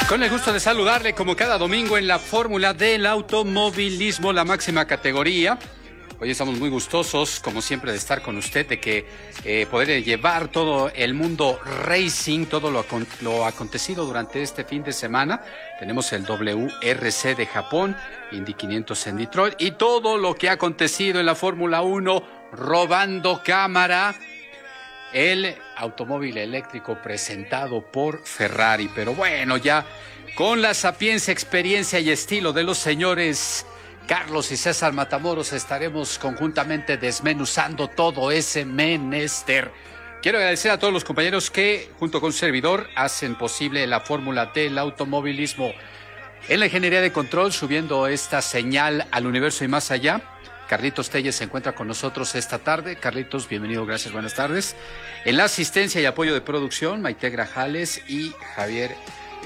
Con el gusto de saludarle como cada domingo en la Fórmula del Automovilismo, la máxima categoría. Hoy estamos muy gustosos, como siempre, de estar con usted, de que poder llevar todo el mundo racing, todo lo acontecido durante este fin de semana. Tenemos el WRC de Japón, Indy 500 en Detroit, y todo lo que ha acontecido en la Fórmula 1, robando cámara. El automóvil eléctrico presentado por Ferrari. Pero bueno, ya con la sapiencia, experiencia y estilo de los señores Carlos y César Matamoros estaremos conjuntamente desmenuzando todo ese menester. Quiero agradecer a todos los compañeros que, junto con su servidor, hacen posible la fórmula del automovilismo. En la ingeniería de control, subiendo esta señal al universo y más allá, Carlitos Telles se encuentra con nosotros esta tarde. Carlitos, bienvenido, gracias, buenas tardes. En la asistencia y apoyo de producción, Maite Grajales y Javier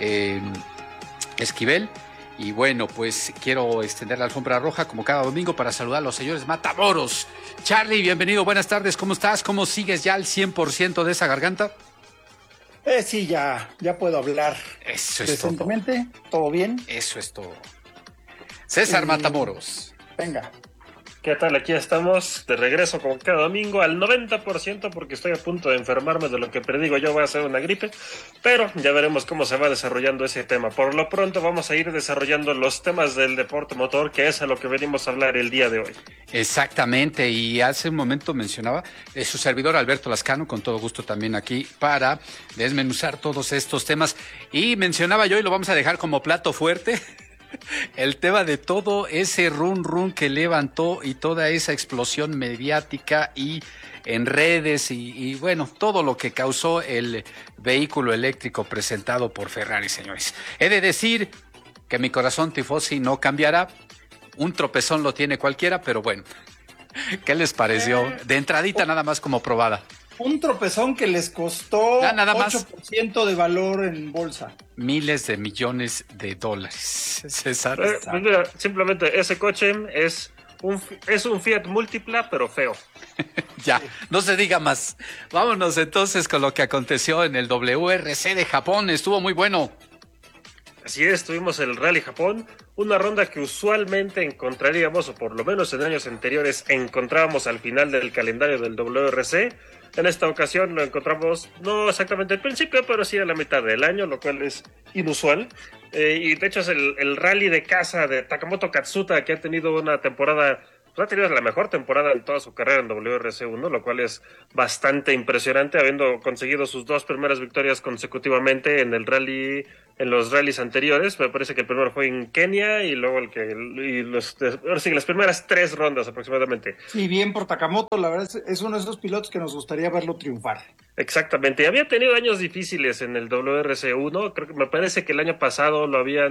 Esquivel. Y bueno, pues quiero extender la alfombra roja como cada domingo para saludar a los señores Matamoros. Charlie, bienvenido, buenas tardes, ¿cómo estás? ¿Cómo sigues ya al 100% de esa garganta? Sí, ya puedo hablar. Eso es decentemente, todo bien. Eso es todo. César Matamoros. Venga. ¿Qué tal? Aquí estamos de regreso como cada domingo al 90% porque estoy a punto de enfermarme de lo que predigo yo va a ser una gripe, pero ya veremos cómo se va desarrollando ese tema. Por lo pronto vamos a ir desarrollando los temas del deporte motor, que es a lo que venimos a hablar el día de hoy. Exactamente, y hace un momento mencionaba su servidor Alberto Lascano, con todo gusto también aquí para desmenuzar todos estos temas, y mencionaba yo, y lo vamos a dejar como plato fuerte, el tema de todo ese run que levantó y toda esa explosión mediática y en redes y bueno, todo lo que causó el vehículo eléctrico presentado por Ferrari, señores. He de decir que mi corazón tifosi no cambiará, un tropezón lo tiene cualquiera, pero bueno, ¿qué les pareció? De entradita nada más como probada. Un tropezón que les costó nada más 8% de valor en bolsa. Miles de millones de dólares. César. Mira, simplemente ese coche es un Fiat Multipla, pero feo. Ya, no se diga más. Vámonos entonces con lo que aconteció en el WRC de Japón. Estuvo muy bueno. Así es, tuvimos el Rally Japón, una ronda que usualmente encontraríamos, o por lo menos en años anteriores encontrábamos al final del calendario del WRC. En esta ocasión lo encontramos no exactamente al principio, pero sí a la mitad del año, lo cual es inusual. Y de hecho es el rally de casa de Takamoto Katsuta, que ha tenido una temporada, pues ha tenido la mejor temporada en toda su carrera en WRC1, lo cual es bastante impresionante, habiendo conseguido sus 2 primeras victorias consecutivamente en el rally, en los rallies anteriores. Me parece que el primero fue en Kenia y luego ahora sí, las primeras 3 rondas aproximadamente. Sí, bien por Takamoto, la verdad es uno de esos pilotos que nos gustaría verlo triunfar. Exactamente, había tenido años difíciles en el WRC1, creo que me parece que el año pasado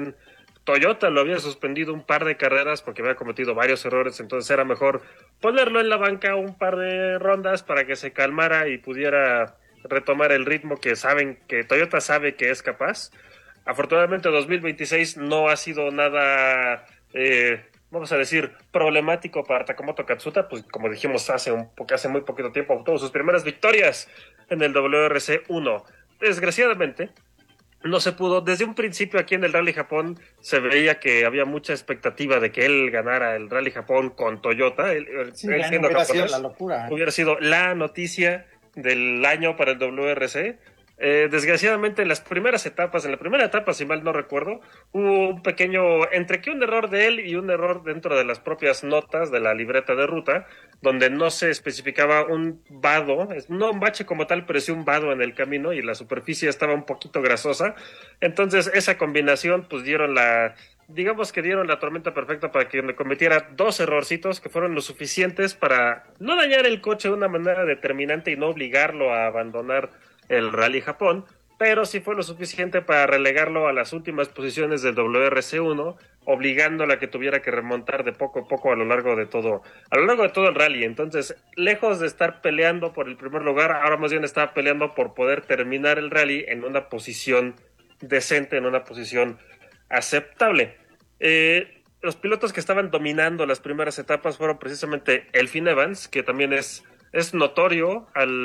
Toyota lo había suspendido un par de carreras porque había cometido varios errores, entonces era mejor ponerlo en la banca un par de rondas para que se calmara y pudiera retomar el ritmo que Toyota sabe que es capaz. Afortunadamente 2026 no ha sido nada, vamos a decir, problemático para Takamoto Katsuta, pues como dijimos hace muy poquito tiempo obtuvo sus primeras victorias en el WRC1. Desgraciadamente no se pudo. Desde un principio aquí en el Rally Japón se veía que había mucha expectativa de que él ganara el Rally Japón con Toyota. Él siendo hubiera japonés, sido la locura. Hubiera sido la noticia del año para el WRC. Desgraciadamente en la primera etapa, si mal no recuerdo, hubo un pequeño, entre que un error de él y un error dentro de las propias notas de la libreta de ruta, donde no se especificaba un vado, no un bache como tal, pero sí un vado en el camino y la superficie estaba un poquito grasosa. Entonces esa combinación pues dieron la tormenta perfecta para que me cometiera 2 errorcitos que fueron lo suficientes para no dañar el coche de una manera determinante y no obligarlo a abandonar el Rally Japón, pero sí fue lo suficiente para relegarlo a las últimas posiciones del WRC1, obligándola a que tuviera que remontar de poco a poco a lo largo de todo el rally. Entonces, lejos de estar peleando por el primer lugar, ahora más bien estaba peleando por poder terminar el rally en una posición decente, en una posición aceptable. Los pilotos que estaban dominando las primeras etapas fueron precisamente Elfyn Evans, que también es es notorio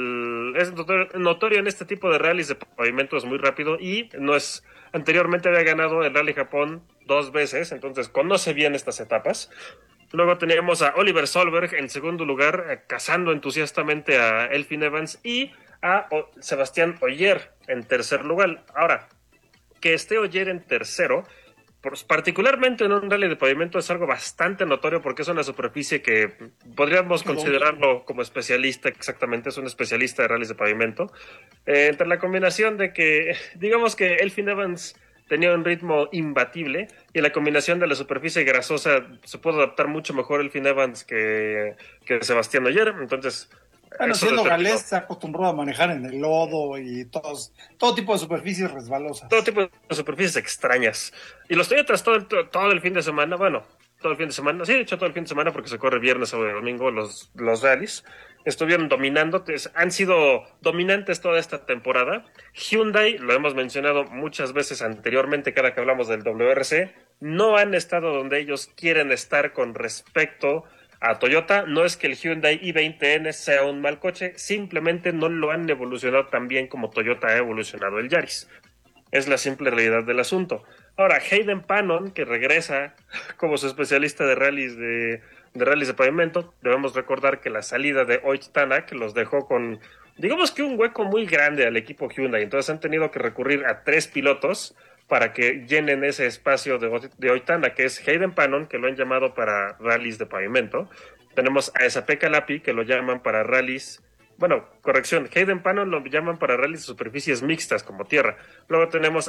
notorio en este tipo de rallies de pavimento, es muy rápido y no es anteriormente había ganado el Rally Japón 2 veces, entonces conoce bien estas etapas. Luego teníamos a Oliver Solberg en segundo lugar, cazando entusiastamente a Elfyn Evans y a Sebastián Ogier en tercer lugar. Ahora, que esté Ogier en tercero, pues, particularmente en un rally de pavimento, es algo bastante notorio porque es una superficie que podríamos considerarlo como especialista, exactamente, es un especialista de rallies de pavimento. Entre la combinación de que, digamos que Elfyn Evans tenía un ritmo imbatible y la combinación de la superficie grasosa se puede adaptar mucho mejor Elfyn Evans que Sebastián Ogier, entonces... Bueno, siendo galés, se acostumbró a manejar en el lodo y todo tipo de superficies resbalosas. Todo tipo de superficies extrañas. Y los Toyotas todo el fin de semana, bueno, todo el fin de semana, sí, de hecho todo el fin de semana porque se corre viernes, sábado y domingo los rallies, estuvieron dominando, han sido dominantes toda esta temporada. Hyundai, lo hemos mencionado muchas veces anteriormente cada que hablamos del WRC, no han estado donde ellos quieren estar con respecto a Toyota. No es que el Hyundai i20N sea un mal coche, simplemente no lo han evolucionado tan bien como Toyota ha evolucionado el Yaris. Es la simple realidad del asunto. Ahora, Hayden Pannon, que regresa como su especialista de rallies de pavimento, debemos recordar que la salida de Ott Tanak los dejó con, digamos que un hueco muy grande al equipo Hyundai. Entonces han tenido que recurrir a 3 pilotos para que llenen ese espacio de Ott Tanak, que es Hayden Pannon, que lo han llamado para rallies de pavimento. Tenemos a Esa-Pekka Lappi, que lo llaman para rallies... Bueno, corrección, Hayden Pannon lo llaman para rallies de superficies mixtas, como tierra. Luego tenemos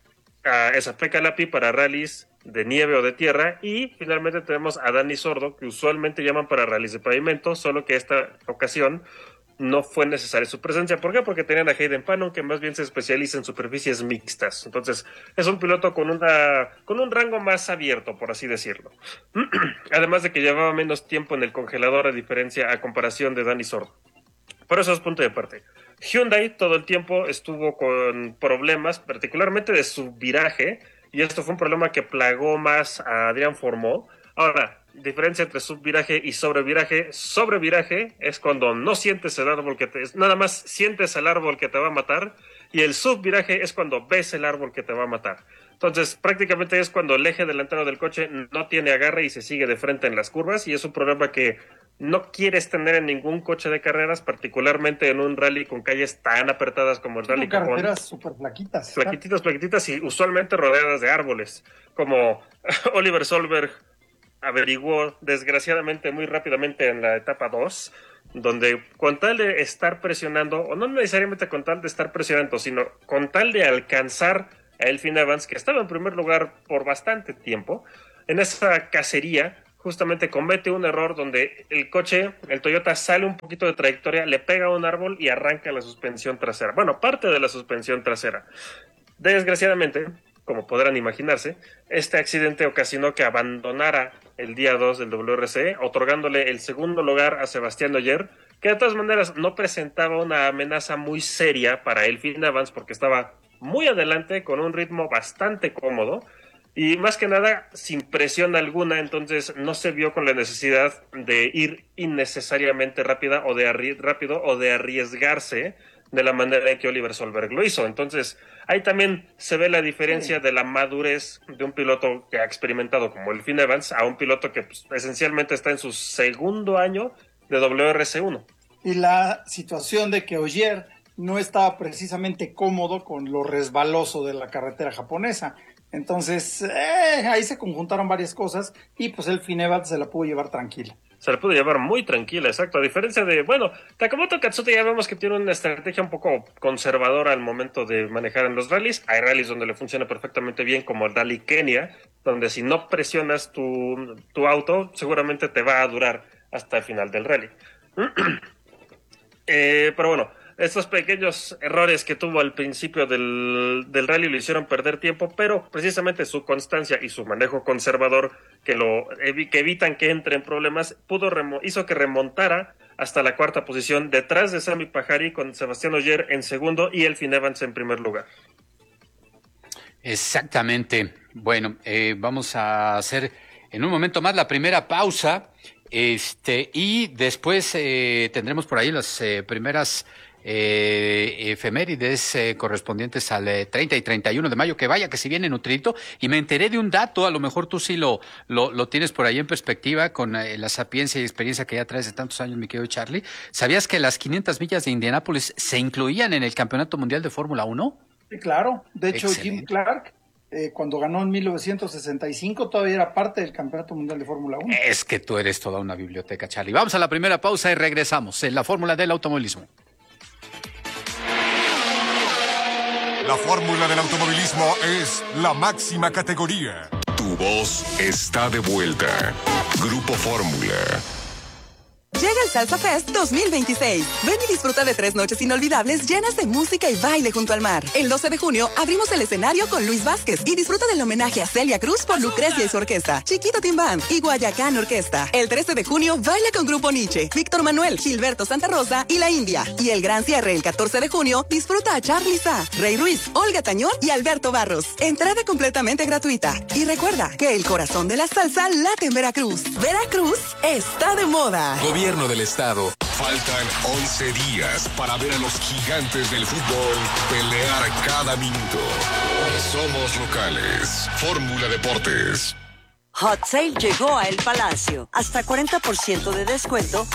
a Esa-Pekka Lappi para rallies de nieve o de tierra. Y finalmente tenemos a Dani Sordo, que usualmente llaman para rallies de pavimento, solo que esta ocasión no fue necesaria su presencia. ¿Por qué? Porque tenían a Hayden Pannon, que más bien se especializa en superficies mixtas. Entonces, es un piloto con un rango más abierto, por así decirlo. Además de que llevaba menos tiempo en el congelador a comparación de Dani Sordo. Por eso es punto de parte. Hyundai todo el tiempo estuvo con problemas, particularmente de subviraje, y esto fue un problema que plagó más a Adrián Fourmaux. Ahora, diferencia entre subviraje y sobreviraje es cuando no sientes el árbol nada más sientes el árbol que te va a matar, y el subviraje es cuando ves el árbol que te va a matar. Entonces, prácticamente es cuando el eje delantero del coche no tiene agarre y se sigue de frente en las curvas, y es un problema que no quieres tener en ningún coche de carreras, particularmente en un rally con calles tan apretadas como el Rally Japón. Carreteras súper flaquitas. Flaquititas y usualmente rodeadas de árboles, como Oliver Solberg averiguó desgraciadamente muy rápidamente en la etapa 2, donde con tal de estar presionando, o no necesariamente con tal de estar presionando, sino con tal de alcanzar a Elfyn Evans, que estaba en primer lugar por bastante tiempo, en esa cacería justamente comete un error donde el Toyota sale un poquito de trayectoria, le pega a un árbol y arranca la suspensión trasera. Bueno, parte de la suspensión trasera. Desgraciadamente, como podrán imaginarse, este accidente ocasionó que abandonara el día 2 del WRC, otorgándole el segundo lugar a Sebastián Ogier, que de todas maneras no presentaba una amenaza muy seria para Elfyn Evans porque estaba muy adelante con un ritmo bastante cómodo y más que nada sin presión alguna, entonces no se vio con la necesidad de ir innecesariamente rápido o de arriesgarse de la manera en que Oliver Solberg lo hizo. Entonces ahí también se ve la diferencia de la madurez de un piloto que ha experimentado como Elfyn Evans a un piloto que pues, esencialmente está en su segundo año de WRC1. Y la situación de que Ogier no estaba precisamente cómodo con lo resbaloso de la carretera japonesa. Entonces, ahí se conjuntaron varias cosas y pues Elfyn Evans se la pudo llevar tranquila. Se la pudo llevar muy tranquila, exacto. A diferencia de, Takamoto Katsuta ya vemos que tiene una estrategia un poco conservadora al momento de manejar en los rallies. Hay rallies donde le funciona perfectamente bien, como el Rally Kenia, donde si no presionas tu auto, seguramente te va a durar hasta el final del rally. Pero bueno, estos pequeños errores que tuvo al principio del rally lo hicieron perder tiempo, pero precisamente su constancia y su manejo conservador que evitan que entre en problemas hizo que remontara hasta la cuarta posición detrás de Sami Pajari con Sebastián Ogier en segundo y Elfyn Evans en primer lugar. Exactamente. Bueno, vamos a hacer en un momento más la primera pausa Y después tendremos por ahí las primeras efemérides correspondientes al 30 y 31 de mayo, que vaya que si viene nutrito. Y me enteré de un dato, a lo mejor tú sí lo tienes por ahí en perspectiva con la sapiencia y experiencia que ya traes de tantos años, mi querido Charlie. ¿Sabías que las 500 millas de Indianápolis se incluían en el Campeonato Mundial de Fórmula 1? Sí, claro. De hecho, Excelente. Jim Clark, cuando ganó en 1965, todavía era parte del Campeonato Mundial de Fórmula 1. Es que tú eres toda una biblioteca, Charlie. Vamos a la primera pausa y regresamos en la Fórmula del Automovilismo. La fórmula del automovilismo es la máxima categoría. Tu voz está de vuelta. Grupo Fórmula. Llega el Salsa Fest 2026. Ven y disfruta de 3 noches inolvidables llenas de música y baile junto al mar. El 12 de junio abrimos el escenario con Luis Vázquez y disfruta del homenaje a Celia Cruz por Lucrecia y su orquesta, Chiquito Team Band y Guayacán Orquesta. El 13 de junio baila con Grupo Nietzsche, Víctor Manuel, Gilberto Santa Rosa y La India. Y el gran cierre el 14 de junio disfruta a Charly Sa, Rey Ruiz, Olga Tañón y Alberto Barros. Entrada completamente gratuita. Y recuerda que el corazón de la salsa late en Veracruz. Veracruz está de moda. Gobierno del Estado. Faltan 11 días para ver a los gigantes del fútbol pelear cada minuto. Somos locales. Fórmula Deportes. Hot Sale llegó a El Palacio. Hasta 40% de descuento